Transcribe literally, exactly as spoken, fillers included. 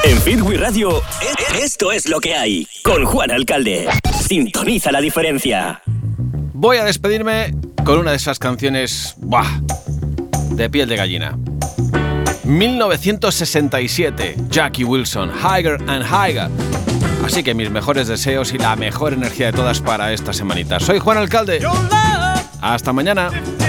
En Fitwi Radio, esto es lo que hay. Con Juan Alcalde. Sintoniza la diferencia. Voy a despedirme con una de esas canciones, ¡buah!, de piel de gallina. mil novecientos sesenta y siete, Jackie Wilson, Higher and Higher. Así que mis mejores deseos y la mejor energía de todas para esta semanita. Soy Juan Alcalde. Hasta mañana.